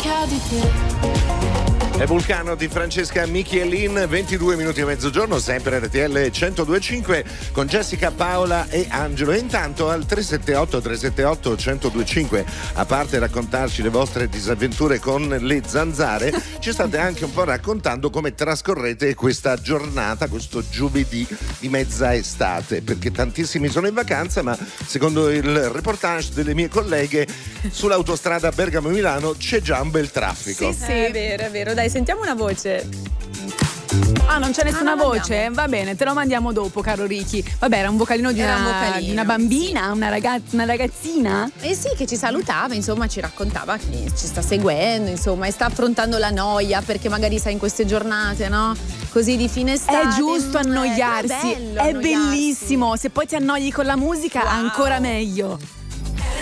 dimentica di te. È Vulcano di Francesca Michelin, 22 minuti e mezzogiorno, sempre RTL 102.5 con Jessica, Paola e Angelo. E intanto al 378-378-1025, a parte raccontarci le vostre disavventure con le zanzare, ci state anche un po' raccontando come trascorrete questa giornata, questo giovedì di mezza estate, perché tantissimi sono in vacanza, ma secondo il reportage delle mie colleghe sull'autostrada Bergamo-Milano c'è già un bel traffico. Sì, è vero. Dai, sentiamo una voce. Ah, non c'è nessuna voce? Va bene, te lo mandiamo dopo, caro Ricky. Vabbè, era un vocalino di una bambina, sì. una ragazzina? Eh sì, che ci salutava, insomma, ci raccontava che ci sta seguendo, insomma, e sta affrontando la noia, perché magari sai in queste giornate, no? Così di fine estate. È giusto annoiarsi, è bellissimo. Se poi ti annoi con la musica, ancora meglio.